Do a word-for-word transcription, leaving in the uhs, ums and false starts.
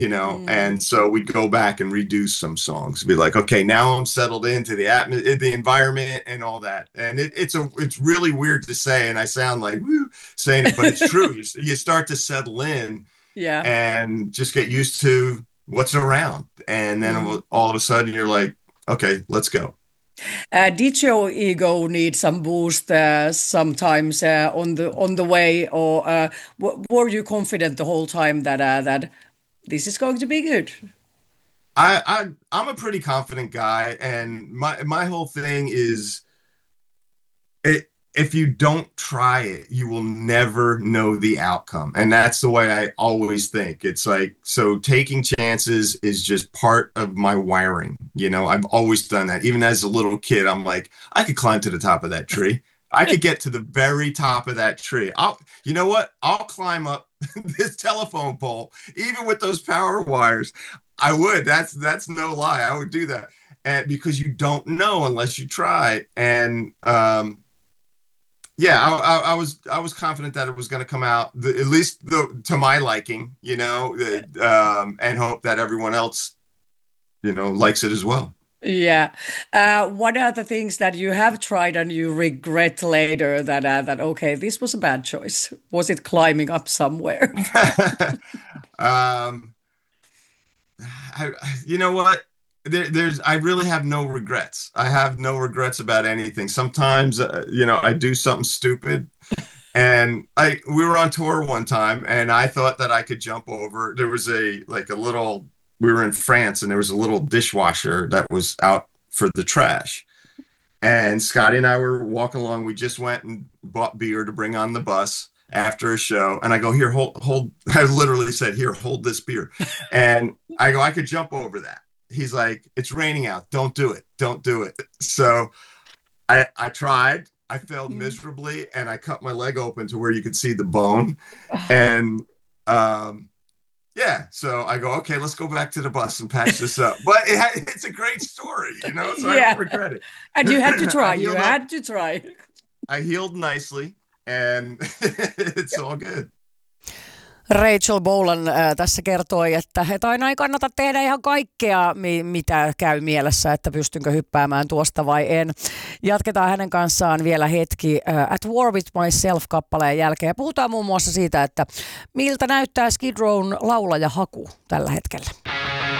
you know, and Mm. so we'd go back and redo some songs, be like, okay, now I'm settled into the atmosphere, the environment and all that. And it, it's a, it's really weird to say. And I sound like woo, saying it, but it's true. You, you start to settle in Yeah. and just get used to what's around. And then Mm. all of a sudden you're like, okay, let's go. Uh, did your ego need some boost uh, sometimes uh, on the on the way, or uh, w- were you confident the whole time that uh, that this is going to be good? I, I, I'm a pretty confident guy. And my, my whole thing is, it, if you don't try it, you will never know the outcome. And that's the way I always think. It's like, so taking chances is just part of my wiring. You know, I've always done that. Even as a little kid, I'm like, I could climb to the top of that tree. I could get to the very top of that tree. I'll, you know what? I'll climb up this telephone pole, even with those power wires. I would. That's that's no lie. I would do that. And because you don't know unless you try. And um yeah, I, I, I was I was confident that it was going to come out the, at least the, to my liking, you know, uh, um, and hope that everyone else, you know, likes it as well. Yeah. Uh, what are the things that you have tried and you regret later that uh, that okay, this was a bad choice? Was it climbing up somewhere? um, I, you know what? There, there's I really have no regrets. I have no regrets about anything. Sometimes, uh, you know, I do something stupid. And I we were on tour one time and I thought that I could jump over. There was a like a little we were in France and there was a little dishwasher that was out for the trash. And Scotty and I were walking along. We just went and bought beer to bring on the bus after a show. And I go, here, hold, hold. I literally said, here, hold this beer. And I go, I could jump over that. He's like, it's raining out. Don't do it. Don't do it. So I, I tried. I failed Mm. miserably, and I cut my leg open to where you could see the bone. And um, yeah, so I go, okay, let's go back to the bus and patch this up. But it ha- it's a great story, you know, so I don't Yeah. regret it. And you had to I try. You healed up, had to try. I healed nicely, and it's all good. Rachel Bolan äh, tässä kertoi, että, että aina ei kannata tehdä ihan kaikkea, mi- mitä käy mielessä, että pystynkö hyppäämään tuosta vai en. Jatketaan hänen kanssaan vielä hetki äh, At War With Myself-kappaleen jälkeen. Ja puhutaan muun muassa siitä, että miltä näyttää Skid Rown laulajahaku tällä hetkellä.